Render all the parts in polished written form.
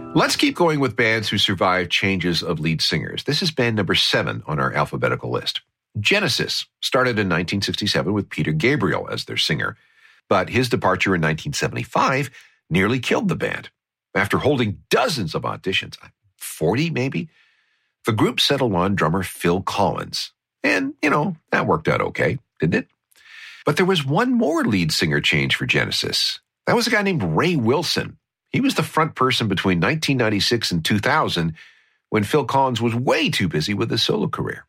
Let's keep going with bands who survived changes of lead singers. This is band number 7 on our alphabetical list. Genesis started in 1967 with Peter Gabriel as their singer, but his departure in 1975 nearly killed the band. After holding dozens of auditions, 40 maybe, the group settled on drummer Phil Collins. And, that worked out okay, didn't it? But there was one more lead singer change for Genesis. That was a guy named Ray Wilson. He was the front person between 1996 and 2000 when Phil Collins was way too busy with his solo career.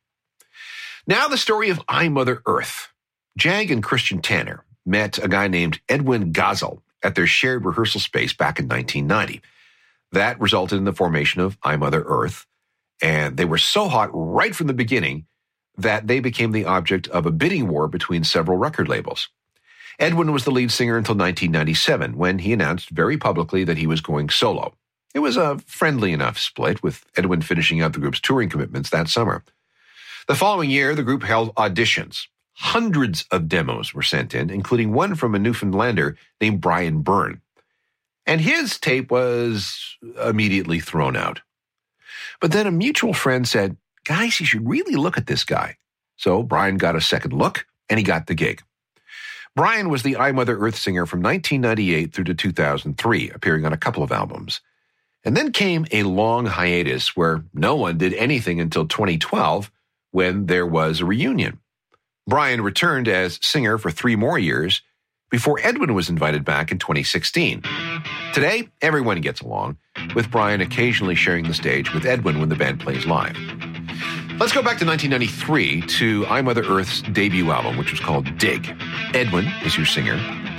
Now the story of I, Mother Earth. Jag and Christian Tanner met a guy named Edwin Gazel at their shared rehearsal space back in 1990. That resulted in the formation of I, Mother Earth, and they were so hot right from the beginning that they became the object of a bidding war between several record labels. Edwin was the lead singer until 1997, when he announced very publicly that he was going solo. It was a friendly enough split, with Edwin finishing out the group's touring commitments that summer. The following year, the group held auditions. Hundreds of demos were sent in, including one from a Newfoundlander named Brian Byrne. And his tape was immediately thrown out. But then a mutual friend said, "Guys, you should really look at this guy." So Brian got a second look, and he got the gig. Brian was the I, Mother Earth singer from 1998 through to 2003, appearing on a couple of albums. And then came a long hiatus where no one did anything until 2012, when there was a reunion. Brian returned as singer for 3 more years before Edwin was invited back in 2016. Today, everyone gets along, with Brian occasionally sharing the stage with Edwin when the band plays live. Let's go back to 1993 to I, Mother Earth's debut album, which was called Dig. Edwin is your singer,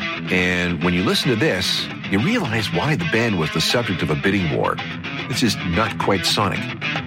and when you listen to this, you realize why the band was the subject of a bidding war. This is not quite Sonic.